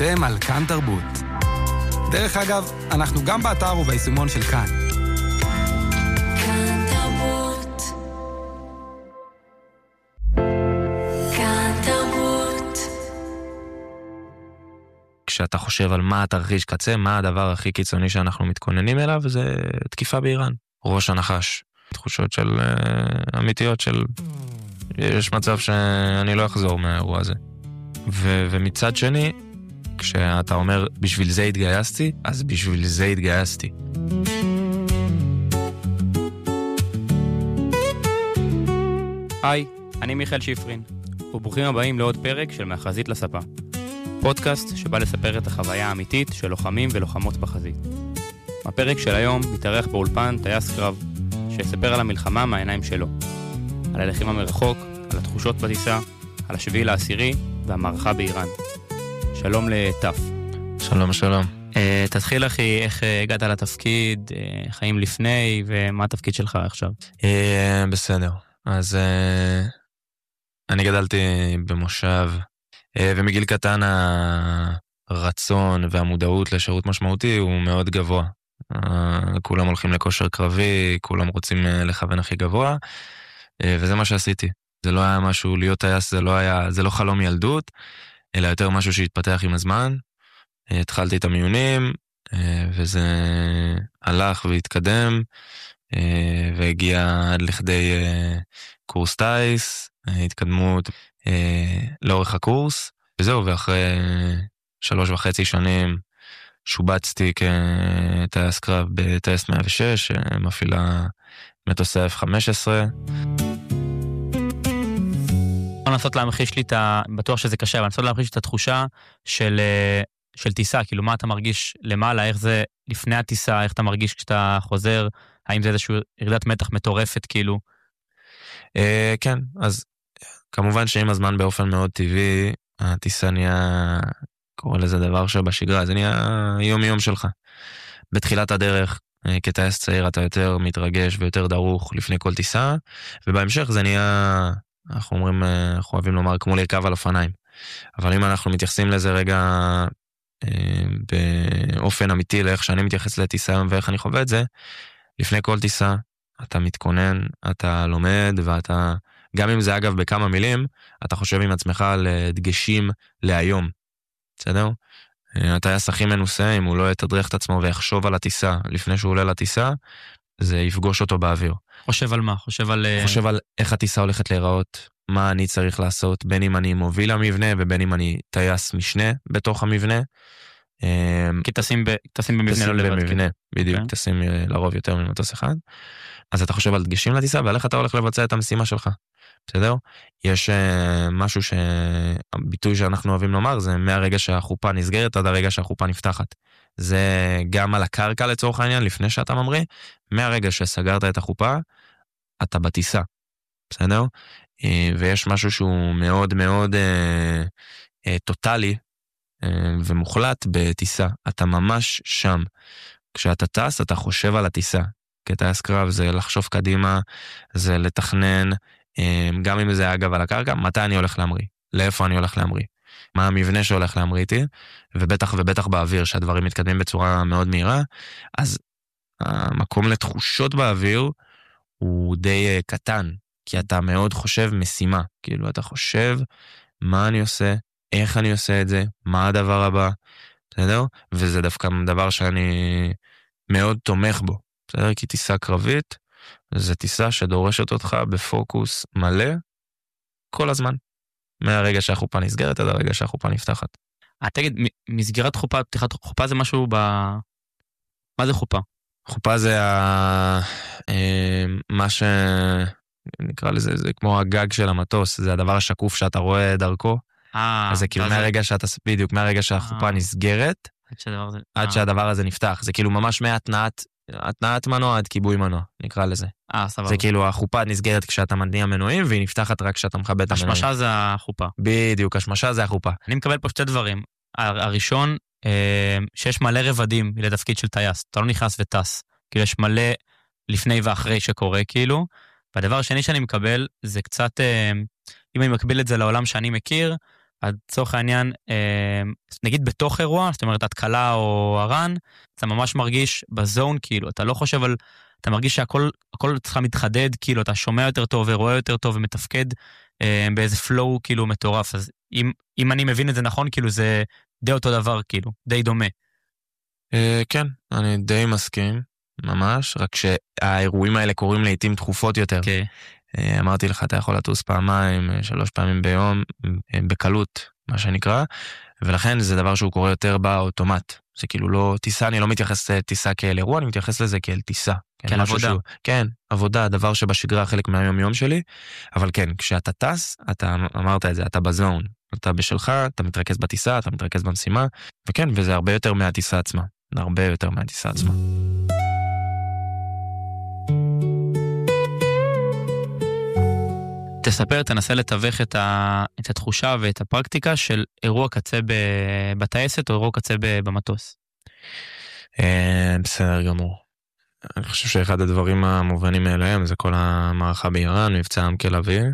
אתם על כאן תרבות. דרך אגב, אנחנו גם באתר וביישומון של כאן. כאן תרבות. כאן תרבות. כשאתה חושב על מה התרחיש קצה, מה הדבר הכי קיצוני שאנחנו מתכוננים אליו, זה תקיפה באיראן. ראש הנחש. תחושות של אמיתיות של יש מצב שאני לא אחזור מהאירוע הזה. ומצד שני, כשאתה אומר בשביל זה התגייסתי, אז בשביל זה התגייסתי. היי, אני מיכאל שיפרין, וברוכים הבאים לעוד פרק של מהחזית לספה. פודקאסט שבא לספר את החוויה האמיתית של לוחמים ולוחמות בחזית. בפרק של היום מתארח באולפן טייס קרב, שיספר על המלחמה מהעיניים שלו. על הלחימה מרחוק, על התחושות בטיסה, על 7/10 והמערכה באיראן. שלום לטף. שלום, שלום. תתחיל אחי, איך הגעת לתפקיד, חיים לפני, ומה התפקיד שלך עכשיו? בסדר. אז אני גדלתי במושב, ומגיל קטן הרצון והמודעות לשירות משמעותי הוא מאוד גבוה. כולם הולכים לכושר קרבי, כולם רוצים לכוון הכי גבוה, וזה מה שעשיתי. זה לא היה משהו, להיות טייס, זה לא חלום ילדות, אלא יותר משהו שהתפתח עם הזמן. התחלתי את המיונים, וזה הלך והתקדם, והגיע עד לכדי קורס טייס, התקדמות לאורך הקורס, וזהו, ואחרי 3.5 שנים שובצתי כטייס קרב בטייס 106, מפעילה מטוסי F-15. לנסות להמחיש לי בטוח שזה קשה, אבל לנסות להמחיש את התחושה של טיסה, כאילו מה אתה מרגיש למעלה, איך זה לפני הטיסה, איך אתה מרגיש כשאתה חוזר, האם זה איזושהי ירידת מתח מטורפת כאילו? כן, אז כמובן שעם הזמן באופן מאוד טבעי, הטיסה נהיה, קורא לזה דבר שבשגרה, זה נהיה יום שלך. בתחילת הדרך, כטייס צעיר אתה יותר מתרגש ויותר דרוך לפני כל טיסה, ובהמשך זה נהיה, אנחנו אומרים, אנחנו אוהבים לומר כמו לרכב על אופניים. אבל אם אנחנו מתייחסים לזה רגע באופן אמיתי לאיך שאני מתייחס לטיסה היום ואיך אני חווה את זה, לפני כל טיסה אתה מתכונן, אתה לומד, ואתה, גם אם זה אגב בכמה מילים, אתה חושב עם עצמך על דגשים להיום. בסדר? הטייס הכי מנוסה, אם הוא לא יתדרך את עצמו ויחשוב על הטיסה לפני שהוא עולה לטיסה, זה יפגוש אותו באוויר. חושב על מה? חושב על איך הטיסה הולכת להיראות, מה אני צריך לעשות, בין אם אני מוביל המבנה ובין אם אני טייס משנה בתוך המבנה. כי טסים במבנה לא לבד. במבנה, בדיוק, טסים לרוב יותר ממטוס אחד. אז אתה חושב על דגשים לטיסה ועל איך אתה הולך לבצע את המשימה שלך. בסדר? יש משהו שהביטוי שאנחנו אוהבים לומר, זה מהרגע שהחופה נסגרת עד הרגע שהחופה נפתחת. זה גם על הקרקע לצורך העניין, לפני שאתה ממריא, מהרגע שסגרת את החופה, אתה בטיסה. בסדר? ויש משהו שהוא מאוד מאוד טוטלי ומוחלט בטיסה. אתה ממש שם. כשאתה טס, אתה חושב על הטיסה. כטייס קרב זה לחשוב קדימה, זה לתכנן, גם אם זה אגב על הקרקע, מתי אני הולך להמריא? לאיפה אני הולך להמריא? מה המבנה שהולך להמריא איתי? ובטח באוויר, שהדברים מתקדמים בצורה מאוד מהירה, אז המקום לתחושות באוויר הוא די קטן, כי אתה מאוד חושב משימה, כאילו אתה חושב מה אני עושה, איך אני עושה את זה, מה הדבר הבא, בסדר? וזה דווקא דבר שאני מאוד תומך בו, בסדר? כי טיסה קרבית, זה טיסה שדורשת אותך בפוקוס מלא כל הזמן, מהרגע שהחופה נסגרת עד הרגע שהחופה נפתחת. תגיד, מסגירת חופה, פתיחת חופה זה משהו מה זה חופה? חופה זה מה שנקרא לזה, זה כמו הגג של המטוס, זה הדבר השקוף שאתה רואה דרכו. אז זה כאילו מהרגע שאתה, בדיוק, מהרגע שהחופה נסגרת, עד שהדבר הזה נפתח. זה כאילו ממש מהתנעת מנוע עד כיבוי מנוע, נקרא לזה. סבבה. זה כאילו החופה נסגרת כשאתה מניע מנועים, והיא נפתחת רק כשאתה מכבד את המנועים. השמשה זה החופה. בדיוק, השמשה זה החופה. אני מקבל פה שתי דברים. הראשון, שיש מלא רבדים לתפקיד של טייס. אתה לא נכנס וטס. כאילו יש מלא לפני ואחרי שקורה כאילו. והדבר השני שאני מקבל זה קצת, אם אני מקביל את זה לעולם שאני מכיר, עד צורך העניין, נגיד בתוך אירוע, זאת אומרת, התקלה או הרן, אתה ממש מרגיש בזון, כאילו, אתה לא חושב על, אתה מרגיש שהכל צריך מתחדד, כאילו, אתה שומע יותר טוב ורואה יותר טוב ומתפקד באיזה פלואו, כאילו, מטורף. אז אם אני מבין את זה נכון, כאילו, זה די אותו דבר, כאילו, די דומה. כן, אני די מסכים, ממש, רק שהאירועים האלה קורים לעתים תכופות יותר. כן. אמרתי לך, אתה יכול לטוס פעמיים, 3 פעמים ביום, בקלות, מה שנקרא, ולכן זה דבר שהוא קורה יותר באוטומט. זה כאילו לא טיסה, אני לא מתייחס לטיסה כאל אירוע, אני מתייחס לזה כאל טיסה. כן, עבודה. כן, עבודה, דבר שבשגרה חלק מהיום יום שלי, אבל כן, כשאתה טס, אתה אמרת את זה, אתה בזון, אתה בשלך, אתה מתרכז בטיסה, אתה מתרכז במשימה, וכן, וזה הרבה יותר מהטיסה עצמה. הרבה יותר מהטיסה עצמה. תספר, תנסה לתווך את התחושה ואת הפרקטיקה של אירוע קצה בטייסת או אירוע קצה במטוס. בסדר גמור. אני חושב שאחד הדברים המובנים מאליהם זה כל המערכה באיראן, מבצע עם קל אוויר,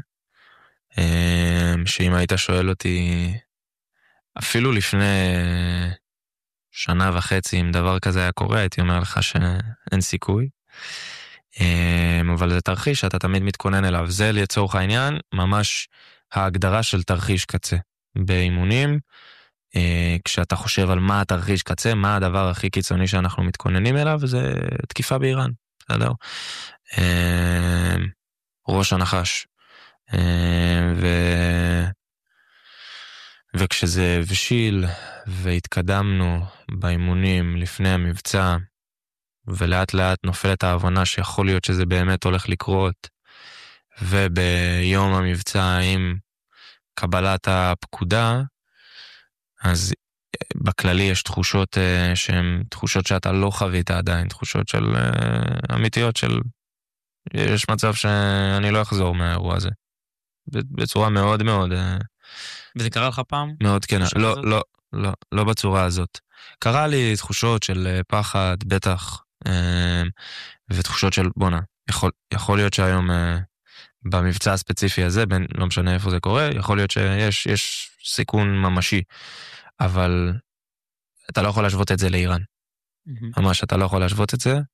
שאם היית שואל אותי אפילו לפני 1.5 שנה, אם דבר כזה היה קורה, הייתי אומר לך שאין סיכוי. אבל זה תרחיש שאתה תמיד מתכונן אליו. זה לצורך העניין ממש ההגדרה של תרחיש קצה. באימונים, כשאתה חושב על מה התרחיש קצה, מה הדבר הכי קיצוני שאנחנו מתכוננים אליו, זה תקיפה באיראן. בסדר? ראש הנחש. וכשזה הבשיל והתקדמנו באימונים לפני המבצע, ולאט לאט נופלת ההבנה שיכול להיות שזה באמת הולך לקרות, וביום המבצע עם קבלת הפקודה, אז בכללי יש תחושות שהן תחושות שאתה לא חווית עדיין, תחושות של אמיתיות של יש מצב שאני לא אחזור מהאירוע הזה. בצורה מאוד מאוד... וזה קרה לך פעם? מאוד כן, לא בצורה הזאת. קרה לי תחושות של פחד, בטח, ותחושות של בונה, יכול להיות שהיום במבצע הספציפי הזה, לא משנה איפה זה קורה, יכול להיות שיש סיכון ממשי, אבל אתה לא יכול להשוות את זה לאיראן. ממש אתה לא יכול להשוות את זה,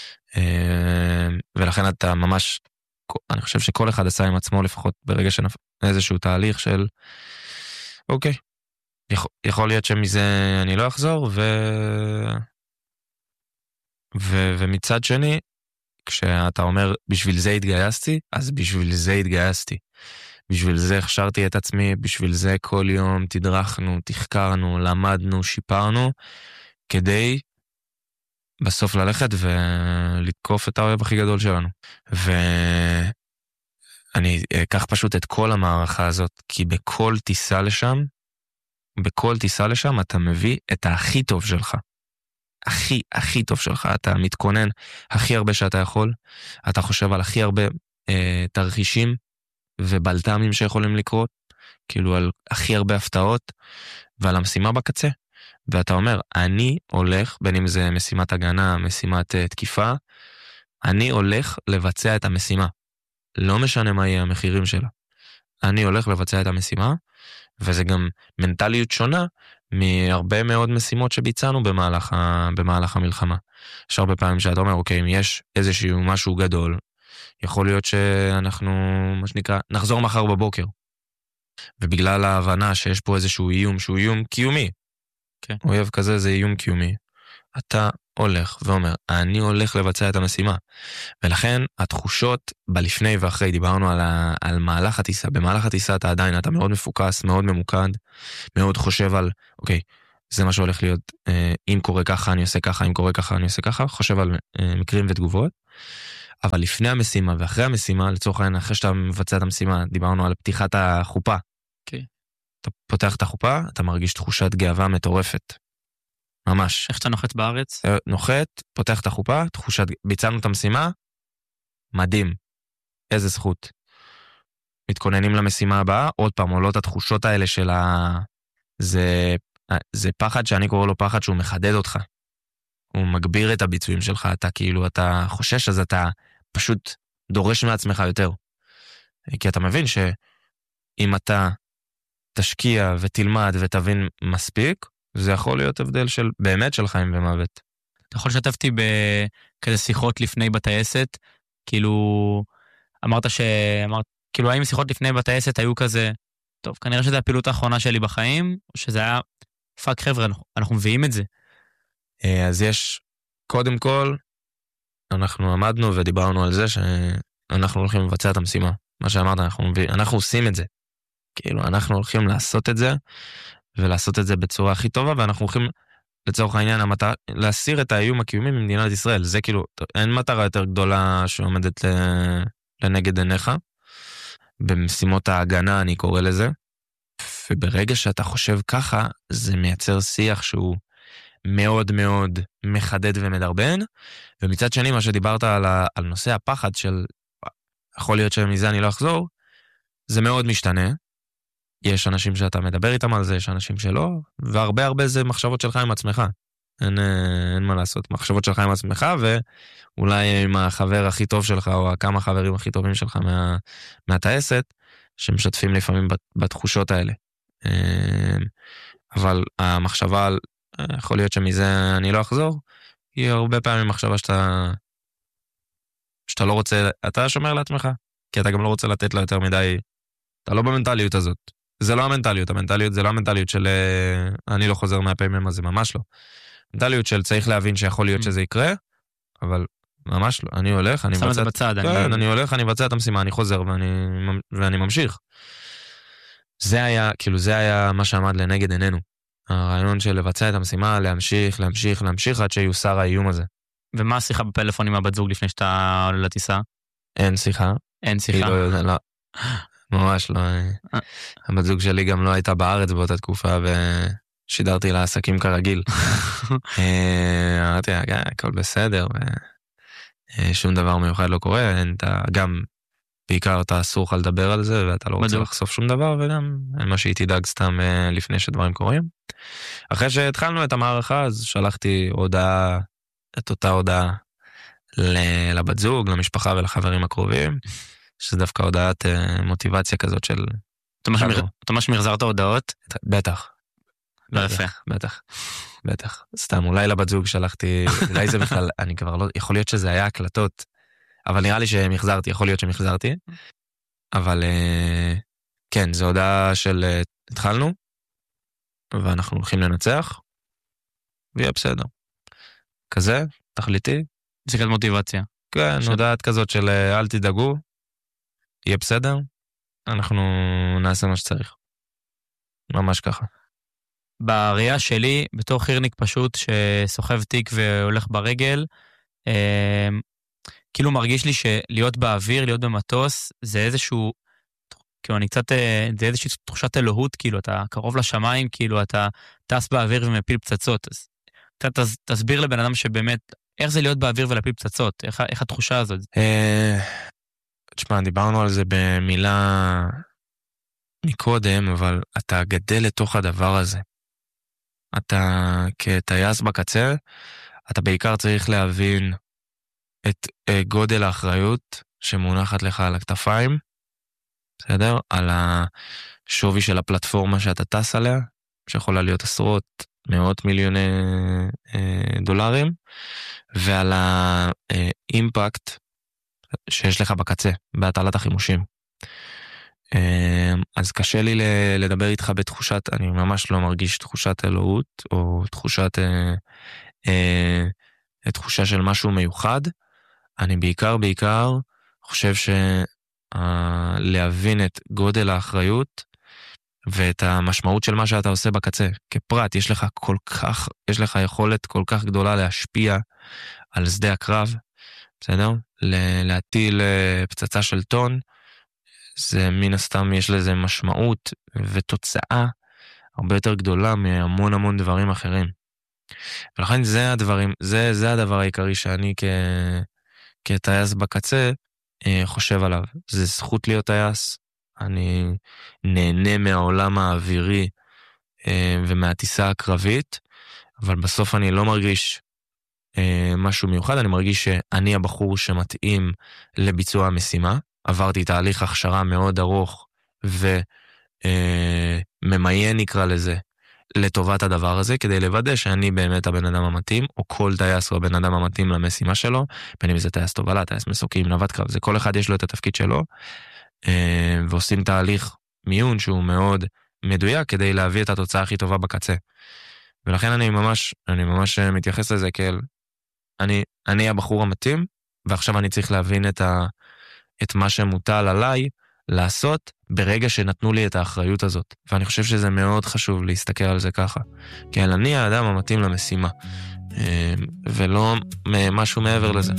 ולכן אתה ממש, אני חושב שכל אחד עשה עם עצמו לפחות ברגע איזשהו תהליך של, אוקיי, יכול להיות שמזה אני לא אחזור, ומצד שני, כשאתה אומר, בשביל זה התגייסתי, אז בשביל זה התגייסתי. בשביל זה הכשרתי את עצמי, בשביל זה כל יום תדרכנו, תחקרנו, למדנו, שיפרנו, כדי בסוף ללכת ולתקוף את האויב הכי גדול שלנו. ואני אקח פשוט את כל המערכה הזאת, כי בכל טיסה לשם אתה מביא את הכי טוב שלך. הכי טוב שלך, אתה מתכונן הכי הרבה שאתה יכול, אתה חושב על הכי הרבה תרחישים ובלתמים שיכולים לקרות, כאילו על הכי הרבה הפתעות, ועל המשימה בקצה. ואתה אומר, אני הולך, בין אם זה משימת הגנה, משימת תקיפה, אני הולך לבצע את המשימה. לא משנה מה יהיה המחירים שלה. אני הולך לבצע את המשימה, וזה גם מנטליות שונה מהרבה מאוד משימות שביצענו במהלך המלחמה. יש הרבה פעמים שאתה אומר, אוקיי, אם יש איזשהו משהו גדול, יכול להיות שאנחנו, מה שנקרא, נחזור מחר בבוקר. ובגלל ההבנה שיש פה איזשהו איום שהוא איום קיומי, אויב כזה זה איום קיומי, אתה הולך ואומר, אני הולך לבצע את המשימה. ולכן התחושות בלפני ואחרי, דיברנו על מהלך הטיסה, במהלך הטיסה אתה מאוד מפוקס, מאוד ממוקד, מאוד חושב על, אוקיי, זה מה שהולך להיות, אם קורה ככה אני עושה ככה, אם קורה ככה אני עושה ככה, חושב על מקרים ותגובות, אבל לפני המשימה ואחרי המשימה, לצורך העניין, אחרי שאתה מבצע את המשימה, דיברנו על פתיחת החופה. כן. אתה פותח את החופה, אתה מרגיש תחושת גאווה מטורפת. ממש. איך אתה נוחת בארץ? נוחת, פותח את החופה, ביצענו את המשימה, מדהים. איזה זכות. מתכוננים למשימה הבאה, עוד פעם, עולות התחושות האלה של זה פחד שאני קורא לו פחד שהוא מחדד אותך. הוא מגביר את הביצועים שלך, אתה חושש, אז אתה פשוט דורש מעצמך יותר. כי אתה מבין שאם אתה תשקיע ותלמד ותבין מספיק, זה יכול להיות הבדל של באמת של חיים ומוות. אתה יכול לשתף אותי בכזה שיחות לפני בטייסת, כאילו, אמרת כאילו, האם שיחות לפני בטייסת היו כזה, טוב, כנראה שזו הפעילות האחרונה שלי בחיים, או שזה היה, פאק חבר'ה, אנחנו מביאים את זה. אז יש, קודם כל, אנחנו עמדנו ודיברנו על זה שאנחנו הולכים לבצע את המשימה. מה שאמרת, אנחנו עושים את זה. כאילו, אנחנו הולכים לעשות את זה, ולעשות את זה בצורה הכי טובה, ואנחנו הולכים, לצורך העניין, להסיר את האיום הקיומי ממדינת ישראל. זה כאילו, אין מטרה יותר גדולה שעומדת לנגד עיניך. במשימות ההגנה, אני קורא לזה. וברגע שאתה חושב ככה, זה מייצר שיח שהוא מאוד מאוד מחדד ומדרבן, ומצד שני, מה שדיברת על נושא הפחד של, יכול להיות שמזה אני לא אחזור, זה מאוד משתנה. יש אנשים שאתה מדבר איתם על זה, יש אנשים שלא, והרבה זה מחשבות שלך עם עצמך. אין מה לעשות, מחשבות שלך עם עצמך, ואולי עם החבר הכי טוב שלך, או כמה חברים הכי טובים שלך מהטייסת, שמשתפים לפעמים בתחושות האלה. אבל המחשבה על, יכול להיות שמזה אני לא אחזור, היא הרבה פעמים מחשבה שאתה לא רוצה, אתה שומר לעצמך, כי אתה גם לא רוצה לתת לה יותר מדי, אתה לא במנטליות הזאת. זה לא המנטליות, זה לא המנטליות של אני לא חוזר מהפעמים, אז זה ממש לא. מנטליות של צריך להבין שיכול להיות שזה יקרה, אבל ממש לא. אני הולך, אני מבצע, כן, אני הולך, אני מבצע את המשימה, אני חוזר ואני ממשיך. זה היה מה שעמד לנגד עינינו. הרעיון של לבצע את המשימה, להמשיך עד שיוסר האיום הזה. ומה השיחה בפלאפון עם הבת זוג לפני שאתה עולה לטיסה? אין שיחה. לא. ממש לא. הבת זוג שלי גם לא הייתה בארץ באותה תקופה, ושידרתי לה עסקים כרגיל. אמרתי, הכל בסדר, ושום דבר מיוחד לא קורה, גם בעיקר אתה אסור לך לדבר על זה, ואתה לא רוצה לחשוף שום דבר, וגם מה שהיא תדאג סתם לפני שדברים קורים. אחרי שהתחלנו את המערכה, אז שלחתי את אותה הודעה לבת זוג, למשפחה ולחברים הקרובים, שזה דווקא הודעת מוטיבציה כזאת של... אתה ממש מחזרת הודעות? בטח. לא יפה. בטח. סתם, אולי לבת זוג שלחתי, אולי זה בכלל, אני כבר לא, יכול להיות שזה היה הקלטות, אבל נראה לי שמחזרתי, יכול להיות שמחזרתי, אבל כן, זו הודעה של התחלנו, ואנחנו הולכים לנצח, ויהיה בסדר. כזה, תחליטי. זה כזה מוטיבציה. כן, הודעת כזאת של אל תדאגו, יהיה בסדר, אנחנו נעשה מה שצריך. ממש ככה. בראייה שלי, בתור חירניק פשוט שסוחב תיק והולך ברגל, כאילו מרגיש לי שלהיות באוויר, להיות במטוס, זה איזשהו, כאילו זה איזושהי תחושת אלוהות, כאילו אתה קרוב לשמיים, כאילו אתה טס באוויר ומפיל פצצות. אז אתה תסביר לבן אדם שבאמת, איך זה להיות באוויר ולהפיל פצצות? איך התחושה הזאת? תשמע, דיברנו על זה במילה מקודם, אבל אתה גדל לתוך הדבר הזה. אתה כטייס בקצה, אתה בעיקר צריך להבין את גודל האחריות שמונחת לך על הכתפיים, בסדר? על השווי של הפלטפורמה שאתה טס עליה, שיכולה להיות עשרות, מאות מיליוני דולרים, ועל האימפקט שיש לך בקצה, בהטלת החימושים. אז קשה לי לדבר איתך בתחושת, אני ממש לא מרגיש תחושת אלוהות, או תחושה של משהו מיוחד. אני בעיקר חושב להבין את גודל האחריות, ואת המשמעות של מה שאתה עושה בקצה. כפרט, יש לך יכולת כל כך גדולה להשפיע על שדה הקרב, בסדר? להטיל פצצה של טון, זה מן הסתם יש לזה משמעות ותוצאה הרבה יותר גדולה מהמון דברים אחרים. ולכן זה הדבר העיקרי שאני כטייס בקצה חושב עליו. זה זכות להיות טייס, אני נהנה מהעולם האווירי ומהטיסה הקרבית, אבל בסוף אני לא מרגיש משהו מיוחד, אני מרגיש שאני הבחור שמתאים לביצוע המשימה, עברתי תהליך הכשרה מאוד ארוך ממיין נקרא לזה, לטובת הדבר הזה, כדי לוודא שאני באמת הבן אדם המתאים, או כל טייס הוא הבן אדם המתאים למשימה שלו, בין אם זה טייס תובלה, טייס מסוקים, נווט קרב, זה כל אחד יש לו את התפקיד שלו, ועושים תהליך מיון שהוא מאוד מדויק, כדי להביא את התוצאה הכי טובה בקצה. ולכן אני ממש מתייחס לזה כאל, אני הבחור המתאים, ועכשיו אני צריך להבין את מה שמוטל עליי לעשות ברגע שנתנו לי את האחריות הזאת. ואני חושב שזה מאוד חשוב להסתכל על זה ככה. כי אני האדם המתאים למשימה, ולא משהו מעבר לזה.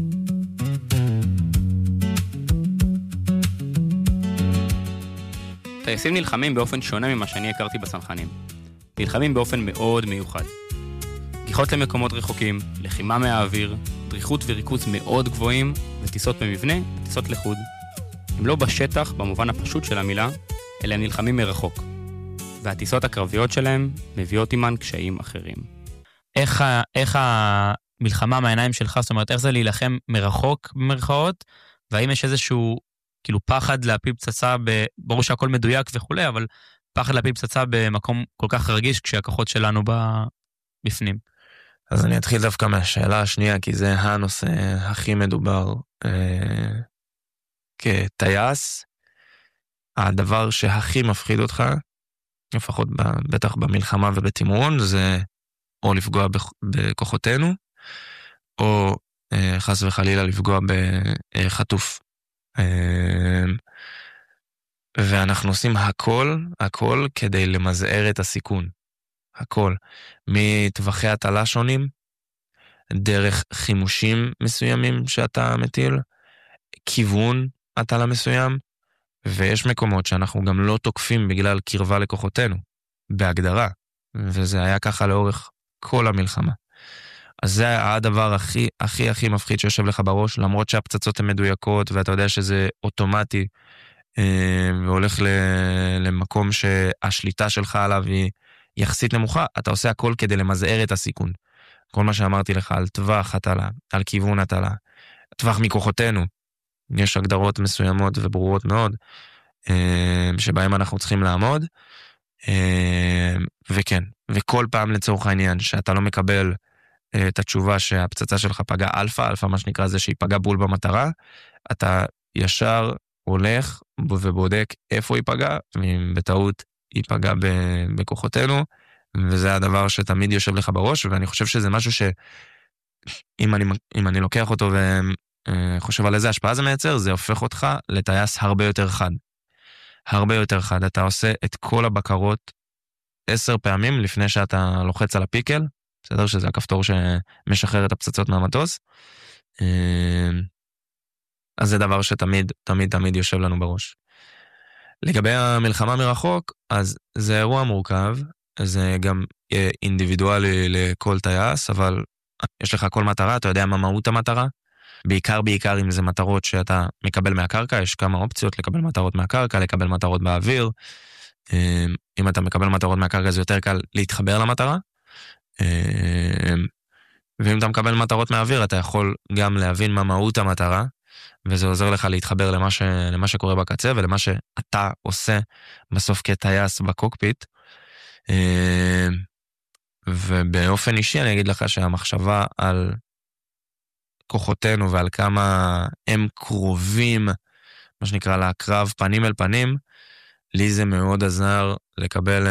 טייסים נלחמים באופן שונה ממה שאני הכרתי בצנחנים. נלחמים באופן מאוד מיוחד. גיחות למקומות רחוקים, לחימה מהאוויר, דריכות וריכוז מאוד גבוהים, וטיסות במבנה וטיסות לחוד. הם לא בשטח במובן הפשוט של המילה, אלא הם נלחמים מרחוק. והטיסות הקרביות שלהם מביאות עימן קשיים אחרים. איך המלחמה מהעיניים שלך, זאת אומרת, איך זה להילחם מרחוק במרכאות, והאם יש איזשהו כאילו פחד להפיל פצצה, ברור שהכל מדויק וכו', אבל פחד להפיל פצצה במקום כל כך רגיש כשהכוחות שלנו בפנים. אז אני אתחיל דווקא מהשאלה השנייה, כי זה הנושא הכי מדובר כטייס. הדבר שהכי מפחיד אותך, לפחות בטח במלחמה ובתימרון, זה או לפגוע בכוחותינו, או חס וחלילה לפגוע בחטוף. ואנחנו עושים הכל כדי למזער את הסיכון. הכל. מטווחי הטלה שונים, דרך חימושים מסוימים שאתה מטיל, כיוון הטלה מסוים, ויש מקומות שאנחנו גם לא תוקפים בגלל קרבה לכוחותינו, בהגדרה, וזה היה ככה לאורך כל המלחמה. אז זה הדבר הכי מפחיד שיושב לך בראש, למרות שהפצצות הן מדויקות, ואתה יודע שזה אוטומטי, והולך למקום שהשליטה שלך עליו היא יחסית נמוכה, אתה עושה הכל כדי למזער את הסיכון. כל מה שאמרתי לך על טווח הטלה, על כיוון הטלה, טווח מכוחותינו, יש הגדרות מסוימות וברורות מאוד, שבהם אנחנו צריכים לעמוד, וכן, וכל פעם לצורך העניין, שאתה לא מקבל את התשובה שהפצצה שלך פגעה אלפא מה שנקרא זה שהיא פגעה בול במטרה, אתה ישר הולך ובודק איפה היא פגעה, ואם בטעות היא פגעה בכוחותינו, וזה הדבר שתמיד יושב לך בראש, ואני חושב שזה משהו שאם אני לוקח אותו וחושב על איזה השפעה זה מייצר, זה הופך אותך לטייס הרבה יותר חד. הרבה יותר חד. אתה עושה את כל הבקרות 10 פעמים לפני שאתה לוחץ על הפיקל, בסדר שזה הכפתור שמשחרר את הפצצות מהמטוס, אז זה דבר שתמיד יושב לנו בראש. לגבי המלחמה מרחוק, אז זה אירוע מורכב, זה גם אינדיבידואלי לכל טייס, אבל יש לך כל מטרה, אתה יודע מה מהות המטרה, בעיקר אם זה מטרות שאתה מקבל מהקרקע, יש כמה אופציות לקבל מטרות מהקרקע, לקבל מטרות באוויר, אם אתה מקבל מטרות מהקרקע זה יותר קל להתחבר למטרה, ואם אתה מקבל מטרות מהאוויר, אתה יכול גם להבין מה מהות המטרה, וזה עוזר לך להתחבר למה שקורה בקצה, ולמה שאתה עושה בסוף כטייס בקוקפיט. ובאופן אישי אני אגיד לך שהמחשבה על כוחותינו ועל כמה הם קרובים, מה שנקרא להקרב פנים אל פנים, לי זה מאוד עזר לקבל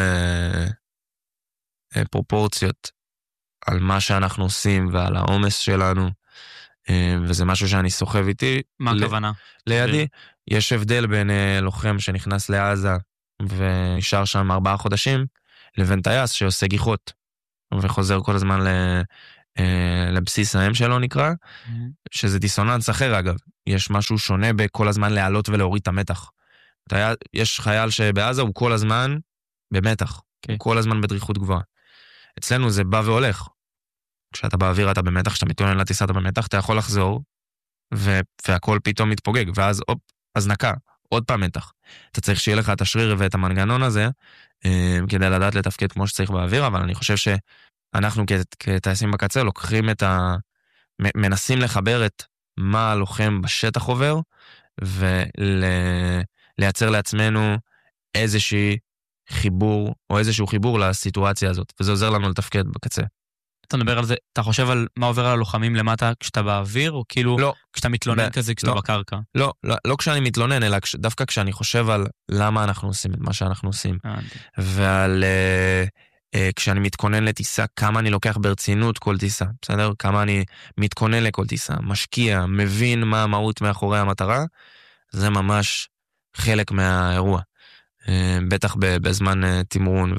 פרופורציות על מה שאנחנו עושים ועל העומס שלנו, וזה משהו שאני סוחב איתי. מה הכוונה? לידי, יש הבדל בין לוחם שנכנס לעזה ונשאר שם 4 חודשים, לבין טייס שעושה גיחות, וחוזר כל הזמן לבסיס האם שלו נקרא, שזה דיסוננס אחר אגב. יש משהו שונה בכל הזמן לעלות ולהוריד את המתח. יש חייל שבעזה הוא כל הזמן במתח, הוא כל הזמן בדריכות גבוהה. אצלנו זה בא והולך. כשאתה באוויר אתה במתח, כשאתה מתכונן לטיסה אתה במתח, אתה יכול לחזור, והכל פתאום מתפוגג, ואז הזנקה, עוד פעם מתח. אתה צריך שיהיה לך את השריר ואת המנגנון הזה, כדי לדעת לתפקד כמו שצריך באוויר, אבל אני חושב שאנחנו כטייסים בקצה לוקחים מנסים לחבר את מה הלוחם בשטח עובר, ולייצר לעצמנו איזושהי חיבור, או איזשהו חיבור לסיטואציה הזאת, וזה עוזר לנו לתפקד בקצה. אתה מדבר על זה, אתה חושב על מה עובר על הלוחמים למטה כשאתה באוויר, או כאילו לא. כשאתה מתלונן כזה כשאתה בקרקע? לא כשאני מתלונן, אלא דווקא כשאני חושב על למה אנחנו עושים את מה שאנחנו עושים, ועל כשאני מתכונן לטיסה, כמה אני לוקח ברצינות כל טיסה, בסדר? כמה אני מתכונן לכל טיסה, משקיע, מבין מה המהות מאחורי המטרה, זה ממש חלק מהאירוע. בטח בזמן תמרון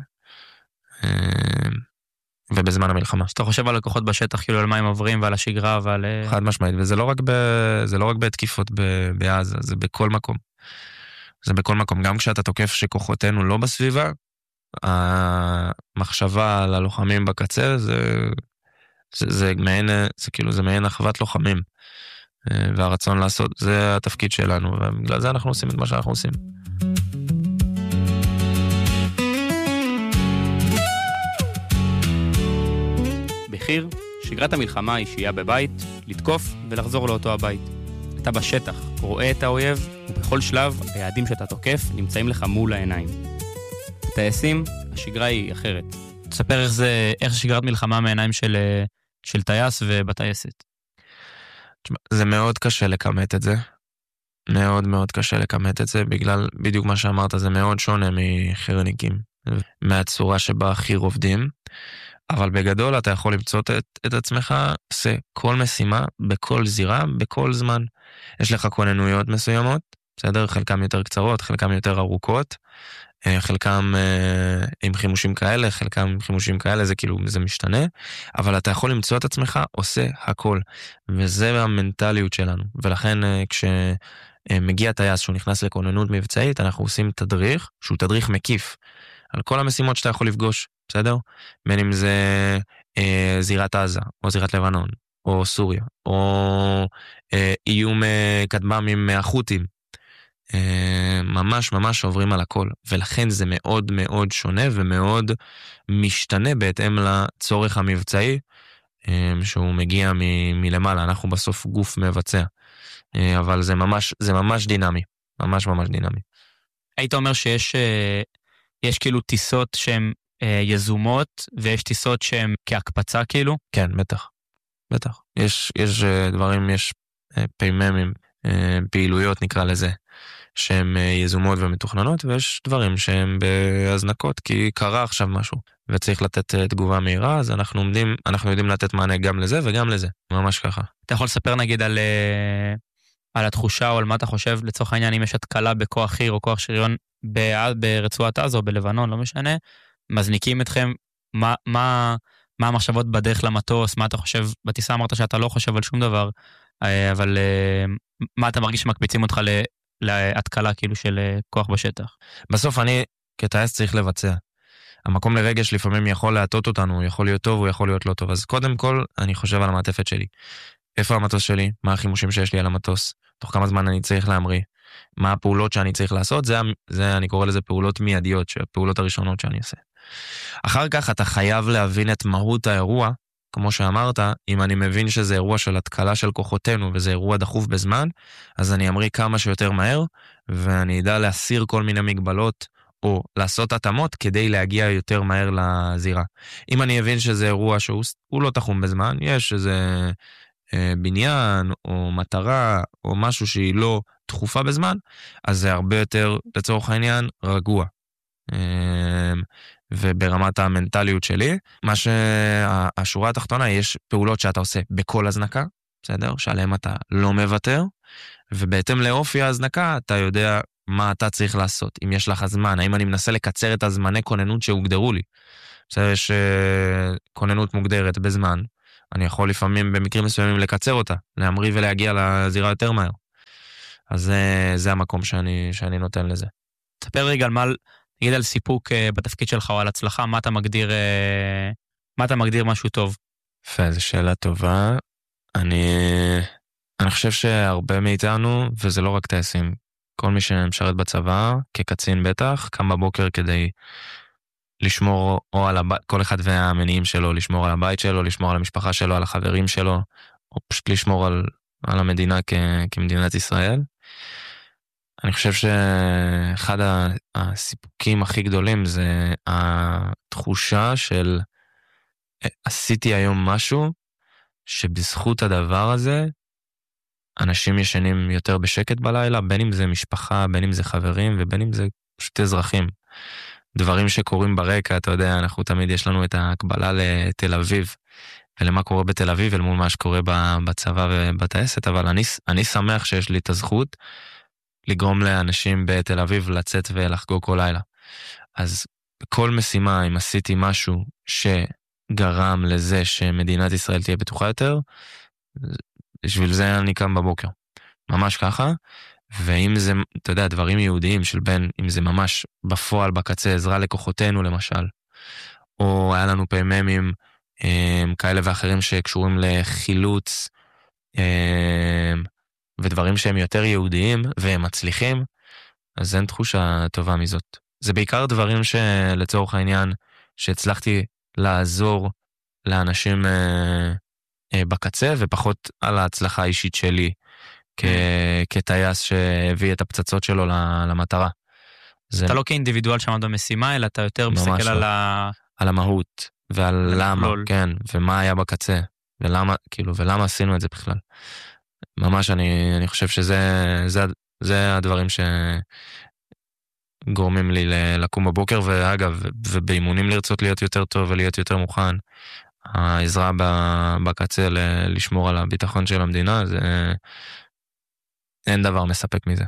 ובזמן המלחמה. שאתה חושב על לקוחות בשטח, כאילו על מה הם עוברים ועל השגרה ועל... חד משמעית, וזה לא רק בתקיפות בעזה, זה בכל מקום. זה בכל מקום, גם כשאתה תוקף שכוחותינו לא בסביבה, המחשבה על הלוחמים בקצה, זה מעין אחוות לוחמים, והרצון לעשות, זה התפקיד שלנו, ובגלל זה אנחנו עושים את מה שאנחנו עושים. בחיר, שגרת המלחמה היא שהייה בבית, לתקוף ולחזור לאותו הבית. אתה בשטח, רואה את האויב, ובכל שלב היעדים שאתה תוקף נמצאים לך מול העיניים. טייסים, השגרה היא אחרת. תספר איך שגרת מלחמה מהעיניים של טייס ובטייסת. זה מאוד קשה לקמת את זה. מאוד מאוד קשה לקמת את זה, בגלל בדיוק מה שאמרת, זה מאוד שונה מחירניקים, מהצורה שבה הכי עובדים. אבל בגדול אתה יכול למצוא את עצמך, עושה כל משימה, בכל זירה, בכל זמן. יש לך כוננויות מסוימות, בסדר? חלקם יותר קצרות, חלקם יותר ארוכות, חלקם עם חימושים כאלה, חלקם עם חימושים כאלה, זה כאילו, זה משתנה, אבל אתה יכול למצוא את עצמך, עושה הכל, וזה המנטליות שלנו, ולכן כשמגיע טייס שהוא נכנס לכוננות מבצעית, אנחנו עושים תדריך, שהוא תדריך מקיף, על כל המשימות שאתה יכול לפגוש, בסדר? בין אם זה זירת עזה, או זירת לבנון, או סוריה, או איום כטב"מים מהחות'ים, ממש ממש עוברים על הכל, ולכן זה מאוד מאוד שונה ומאוד משתנה בהתאם לצורך המבצעי שהוא מגיע מלמעלה. אנחנו בסוף גוף מבצע, אבל זה ממש דינמי, ממש ממש דינמי. היית אומר שיש כאילו טיסות שהן יזומות ויש טיסות שהן כהקפצה כאילו? כן, בטח. יש דברים, יש פייממים, פעילויות נקרא לזה, שהן יזומות ומתוכננות, ויש דברים שהן בהזנקות, כי קרה עכשיו משהו, וצריך לתת תגובה מהירה, אז אנחנו יודעים לתת מענה גם לזה וגם לזה, ממש ככה. אתה יכול לספר נגיד על התחושה, או על מה אתה חושב, לצורך העניין, אם יש התקלה בכוח חי"ר או כוח שריון ברצועת עזה או בלבנון, לא משנה, מזניקים אתכם, מה המחשבות בדרך למטוס, מה אתה חושב, בטיסה אמרת שאתה לא חושב על שום דבר, אבל מה אתה מרגיש שמקפיצים אותך להתקלה כאילו של כוח בשטח? בסוף אני כטייס צריך לבצע. המקום לרגש לפעמים יכול להטות אותנו, הוא יכול להיות טוב, הוא יכול להיות לא טוב. אז קודם כל אני חושב על המעטפת שלי. איפה המטוס שלי? מה החימושים שיש לי על המטוס? תוך כמה זמן אני צריך להמריא? מה הפעולות שאני צריך לעשות? זה אני קורא לזה פעולות מיידיות, הפעולות הראשונות שאני אעשה. אחר כך אתה חייב להבין את מהות האירוע, כמו שאמרת, אם אני מבין שזה אירוע של התקלה של כוחותינו, וזה אירוע דחוף בזמן, אז אני אמריא כמה שיותר מהר, ואני אדע להסיר כל מיני מגבלות, או לעשות התאמות, כדי להגיע יותר מהר לזירה. אם אני אבין שזה אירוע שהוא לא תחום בזמן, יש איזה בניין, או מטרה, או משהו שהיא לא דחופה בזמן, אז זה הרבה יותר, לצורך העניין, רגוע. וברמת המנטליות שלי, מה שהשורה התחתונה, יש פעולות שאתה עושה בכל הזנקה, בסדר? שעליהם אתה לא מוותר, ובהתאם לאופי ההזנקה, אתה יודע מה אתה צריך לעשות. אם יש לך זמן, האם אני מנסה לקצר את הזמני כוננות שהוגדרו לי. בסדר, יש כוננות מוגדרת בזמן, אני יכול לפעמים במקרים מסוימים לקצר אותה, להמריא ולהגיע לזירה יותר מהר. אז זה המקום שאני נותן לזה. תספר רגע על מה, נגיד על סיפוק בתפקיד שלך או על הצלחה, מה אתה מגדיר משהו טוב? יפה, זו שאלה טובה. אני חושב שהרבה מאיתנו, וזה לא רק טייסים, כל מי שמשרת בצבא, כקצין בטח, קם בבוקר כדי לשמור או על כל אחד והמניעים שלו, לשמור על הבית שלו, לשמור על המשפחה שלו, על החברים שלו, או פשוט לשמור על המדינה כמדינת ישראל. אני חושב שאחד הסיפוקים הכי גדולים זה התחושה של עשיתי היום משהו שבזכות הדבר הזה אנשים ישנים יותר בשקט בלילה, בין אם זה משפחה, בין אם זה חברים ובין אם זה פשוט אזרחים. דברים שקורים ברקע, אתה יודע, אנחנו תמיד יש לנו את ההקבלה לתל אביב, ולמה קורה בתל אביב אל מול מה שקורה בצבא ובטייסת, אבל אני שמח שיש לי את הזכות לגרום לאנשים בתל אביב לצאת ולחגוג כל לילה. אז בכל משימה, אם עשיתי משהו שגרם לזה שמדינת ישראל תהיה בטוחה יותר, בשביל זה אני קם בבוקר. ממש ככה. ואם זה, אתה יודע, דברים יהודיים של בין, אם זה ממש בפועל בקצה, עזרה לכוחותינו למשל, או היה לנו פעמים כאלה ואחרים שקשורים לחילוץ, ודברים שהם יותר יהודיים והם מצליחים, אז אין תחושה טובה מזאת. זה בעיקר דברים שלצורך העניין, שהצלחתי לעזור לאנשים בקצה, ופחות על ההצלחה האישית שלי, כטייס שהביא את הפצצות שלו למטרה. אתה לא כאינדיבידואל שעמד במשימה, אלא אתה יותר מסתכל על המהות, ועל למה, כן, ומה היה בקצה, ולמה עשינו את זה בכלל. ממש אני חושב שזה הדברים שגורמים לי לקום בבוקר, ואגב, ובאימונים לרצות להיות יותר טוב ולהיות יותר מוכן, העזרה בקצה לשמור על הביטחון של המדינה, זה אין דבר מספק מזה.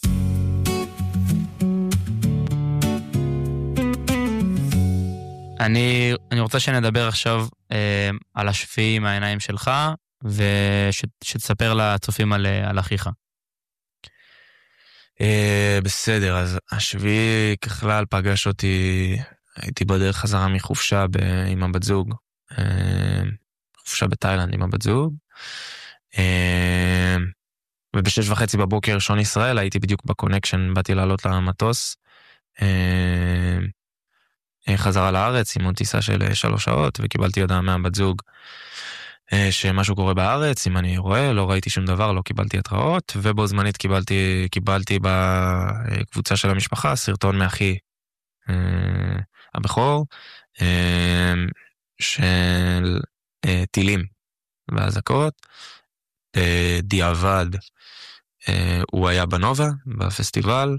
אני רוצה שנדבר עכשיו על השביעי מהעיניים שלך, ושתספר לצופים על אחיך. בסדר, אז השביעי ככלל פגש אותי, הייתי בדרך חזרה מחופשה עם הבת זוג, חופשה בתאילנד עם הבת זוג, וב6:30 בבוקר שעון ישראל, הייתי בדיוק בקונקשן, באתי לעלות למטוס, חזרה לארץ עם עוד טיסה של 3 שעות, וקיבלתי הודעה מהבת זוג, שמשהו קורה בארץ, אם אני רואה, לא ראיתי שום דבר, לא קיבלתי התראות, ובו זמנית קיבלתי בקבוצה של המשפחה, סרטון מאחי הבכור, של טילים והזקות, דיעבד, הוא היה בנובה, בפסטיבל,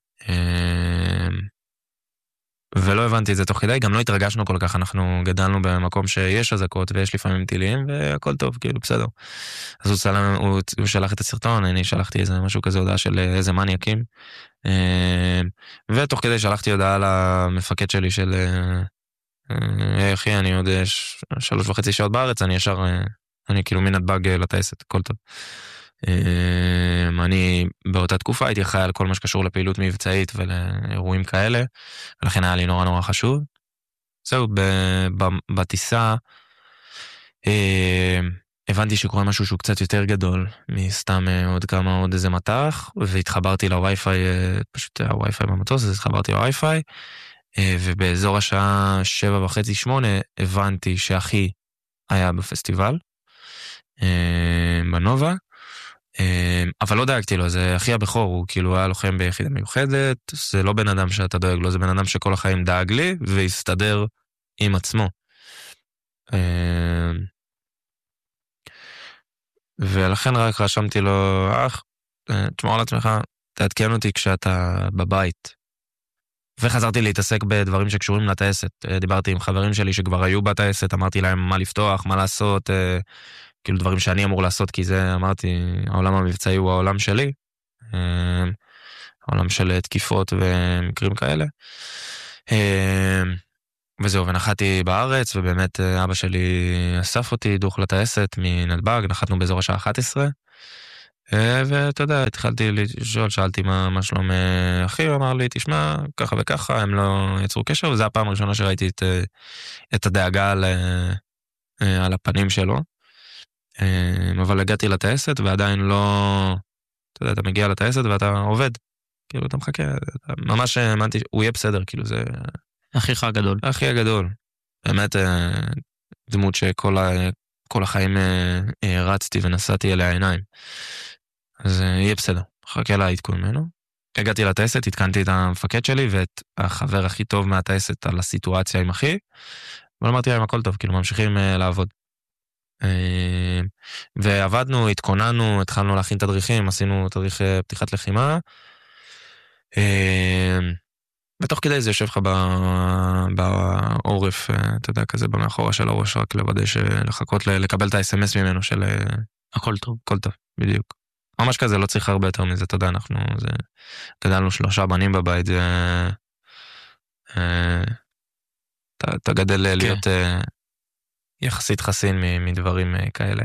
ולא הבנתי את זה תוך כדי, גם לא התרגשנו כל כך, אנחנו גדלנו במקום שיש הזקות ויש לפעמים טילים, והכל טוב, כאילו בסדר. אז הוא שלח את הסרטון, אני שלחתי איזה משהו כזה, הודעה של איזה מניאקים, ותוך כדי שלחתי הודעה למפקד שלי של, אחי, אני עוד 3.5 שעות בארץ, אני כאילו מנתב"ג לטייסת, הכל טוב. אני באותה תקופה הייתי אחראי על כל מה שקשור לפעילות מבצעית ולאירועים כאלה, ולכן היה לי נורא נורא חשוב. זהו, בטיסה הבנתי שקורה משהו שהוא קצת יותר גדול מסתם עוד איזה מתח, והתחברתי לווי-פיי, פשוט הווי-פיי במטוס, אז התחברתי לווי-פיי, ובאזור השעה 7:30-8 הבנתי שאחי היה בפסטיבל בנובה, אבל לא דאגתי לו, זה אחי הבכור, הוא כאילו היה לוחם ביחידה מיוחדת, זה לא בן אדם שאתה דואג לו, זה בן אדם שכל החיים דאג לי, והסתדר עם עצמו. ולכן רק רשמתי לו, תשמור על עצמך, תעדכן אותי כשאתה בבית. וחזרתי להתעסק בדברים שקשורים לטייסת, דיברתי עם חברים שלי שכבר היו בטייסת, אמרתי להם מה לפתוח, מה לעשות, כאילו דברים שאני אמור לעשות, כי זה, אמרתי, העולם המבצעי הוא העולם שלי, העולם של תקיפות ומקרים כאלה. וזהו, ונחתי בארץ, ובאמת אבא שלי אסף אותי דוח לטייסת מנתב"ג, נחתנו באזור השעה 11, ואתה יודע, התחלתי לשאול, שאלתי מה שלום אחי, הוא אמר לי, תשמע, ככה וככה, הם לא יצרו קשר, וזו הפעם הראשונה שראיתי את הדאגה על הפנים שלו. אבל הגעתי לטייסת ועדיין לא, אתה יודע, אתה מגיע לטייסת ואתה עובד, כאילו אתה מחכה, ממש האמנתי, הוא יהיה בסדר, כאילו זה אחיך הגדול. אחי הגדול, באמת דמות שכל החיים רצתי ונסעתי אליה עיניים, אז יהיה בסדר, חכה לה עדכון ממנו, הגעתי לטייסת, התקנתי את המפקד שלי ואת החבר הכי טוב מהטייסת על הסיטואציה עם אחי, ואמרתי להם הכל טוב, כאילו ממשיכים לעבוד. ועבדנו, התכוננו, התחלנו להכין תדריכים, עשינו תדריך פתיחת לחימה, ותוך כדי זה יושב לך בעורף, אתה יודע, כזה במאחורה של הראש, רק לוודא לחכות לקבל את ה-SMS ממנו של הכל טוב. הכל טוב, בדיוק. ממש כזה, לא צריך הרבה יותר מזה, אתה יודע, אנחנו, גדלנו 3 בנים בבית, זה, אתה גדל להיות יחסית חסין מדברים כאלה.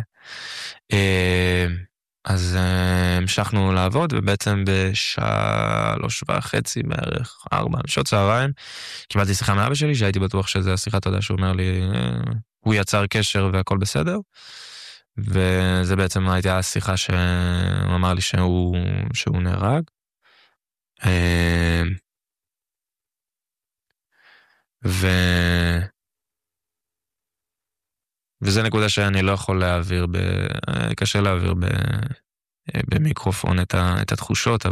אז המשכנו לעבוד, ובעצם ב3:30 בערך, 4 שעות צהריים, קיבלתי שיחה מאבא שלי, שהייתי בטוח שזה השיחה, אתה יודע, שהוא אומר לי, הוא יצר קשר והכל בסדר, וזה בעצם הייתה השיחה שהוא אמר לי שהוא נהרג. וזה נקודה שאני לא יכול להעביר, קשה להעביר במיקרופון את התחושות,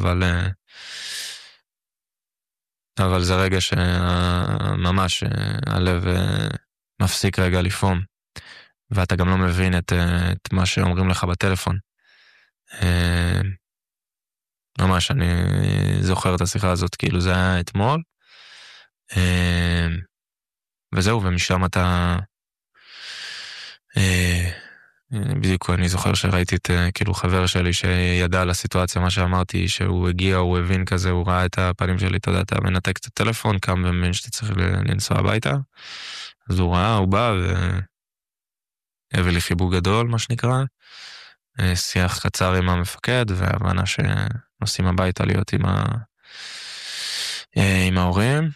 אבל זה רגע שממש הלב מפסיק רגע לפעום, ואתה גם לא מבין את מה שאומרים לך בטלפון. ממש, אני זוכר את השיחה הזאת, כאילו זה היה אתמול, וזהו, ומשם אתה... בדיוק, אני זוכר שראיתי את כאילו חבר שלי שידע על הסיטואציה, מה שאמרתי, שהוא הגיע, הוא הבין כזה, הוא ראה את הפנים שלי, אתה יודע, אתה מנתק את הטלפון, קם ומבין שאתה צריך לנסוע הביתה, אז הוא ראה, הוא בא והביא לי חיבוק גדול, מה שנקרא, שיח קצר עם המפקד, והבנה שנוסעים הביתה להיות עם ההורים,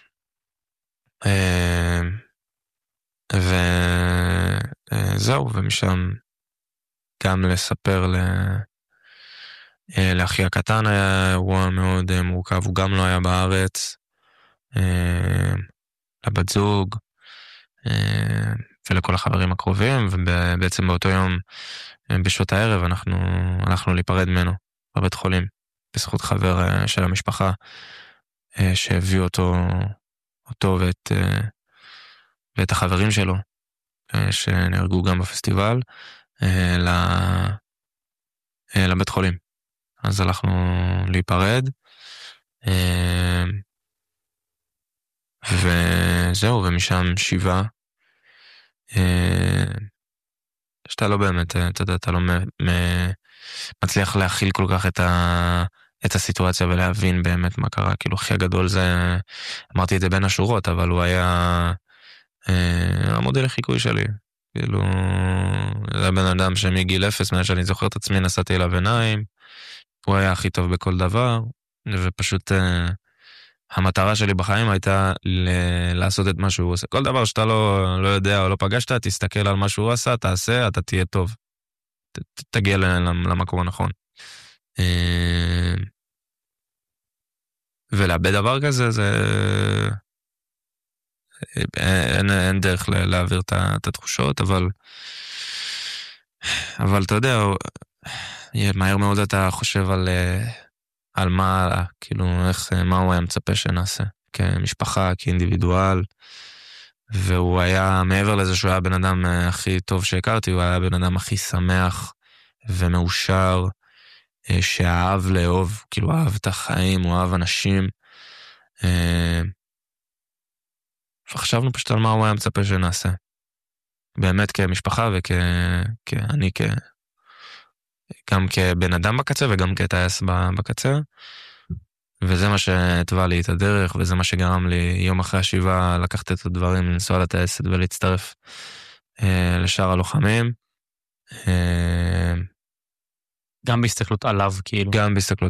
וזהו, ומשם גם לספר לאחי הקטן היה אירוע מאוד מורכב, הוא גם לא היה בארץ, לבת זוג, ולכל החברים הקרובים, ובעצם באותו יום, בשעות הערב, אנחנו הלכנו להיפרד ממנו בבית חולים, בזכות חבר של המשפחה, שהביא אותו ואת החברים שלו, שנהרגו גם בפסטיבל, לבית חולים. אז הלכנו להיפרד, וזהו, ומשם 7, שאתה לא באמת, אתה יודע, אתה לא מצליח להכיל כל כך את הסיטואציה ולהבין באמת מה קרה, כאילו הכי הגדול זה, אמרתי את זה בין השורות, אבל הוא היה המודל לחיקוי שלי, כאילו, זה בן אדם שמגיל 0, מאז שאני זוכר את עצמי, נסעתי אליו עיניים, הוא היה הכי טוב בכל דבר, ופשוט המטרה שלי בחיים הייתה לעשות את מה שהוא עושה. כל דבר שאתה לא יודע או לא פגשת, תסתכל על מה שהוא עשה, תעשה, אתה תהיה טוב. תגיע למקום הנכון. ולאבד דבר כזה, אין דרך להעביר את התחושות, אבל אתה יודע, מהר מאוד אתה חושב על מה, כאילו, מה הוא היה מצפה שנעשה, כמשפחה, כאינדיבידואל, והוא היה, מעבר לזה שהוא היה בן אדם הכי טוב שהכרתי, הוא היה בן אדם הכי שמח ומאושר, שאהב לאהוב, כאילו אהב את החיים, הוא אהב אנשים, וחשבנו פשוט על מה הוא היה מצפה שנעשה. באמת כמשפחה וכאני גם כבן אדם בקצה וגם כטייס בקצה, וזה מה שהטבע לי את הדרך, וזה מה שגרם לי יום אחרי השבעה לקחת את הדברים, לנסוע לטייסת ולהצטרף לשאר הלוחמים. גם בהסתכלות עליו, כאילו. גם בהסתכלות